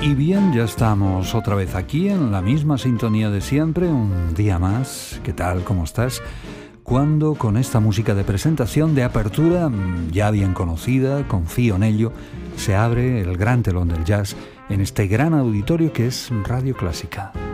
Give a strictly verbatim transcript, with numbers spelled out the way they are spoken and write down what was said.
Y bien, ya estamos otra vez aquí en la misma sintonía de siempre, un día más. ¿Qué tal? ¿Cómo estás? Cuando con esta música de presentación, de apertura, ya bien conocida, confío en ello, se abre el gran telón del jazz en este gran auditorio que es Radio Clásica.